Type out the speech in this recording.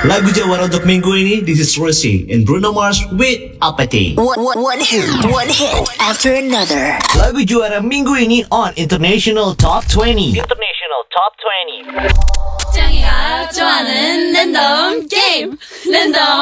Lagu jawara untuk minggu ini, this is Rosie and Bruno Mars with Apathy. One hit after another. Lagu juara minggu ini on International Top 20. International Top 20. 짱이가 좋아하는 랜덤 게임 랜덤